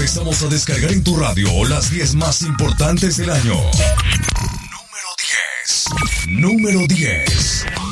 empezamos a descargar en tu radio las 10 más importantes del año. Número 10.